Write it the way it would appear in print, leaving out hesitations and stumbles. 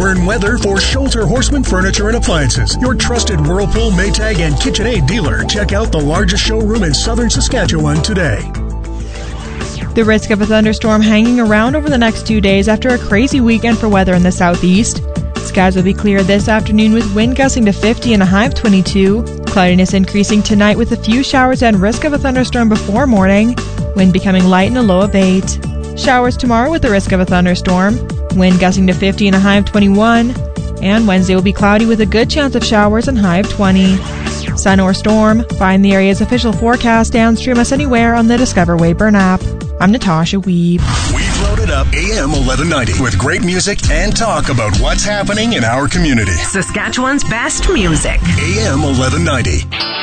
Learn weather for Shelter Horseman Furniture and Appliances, your trusted Whirlpool, Maytag, and KitchenAid dealer. Check out the largest showroom in southern Saskatchewan today. The risk of a thunderstorm hanging around over the next 2 days after a crazy weekend for weather in the southeast. Skies will be clear this afternoon with wind gusting to 50 and a high of 22. Cloudiness increasing tonight with a few showers and risk of a thunderstorm before morning. Wind becoming light and a low of 8. Showers tomorrow with the risk of a thunderstorm. Wind gusting to 50 and a high of 21. And Wednesday will be cloudy with a good chance of showers and high of 20. Sun or storm? Find the area's official forecast and stream us anywhere on the Discover Wayburn app. I'm Natasha Weeb. We've loaded up AM 1190 with great music and talk about what's happening in our community. Saskatchewan's best music. AM 1190.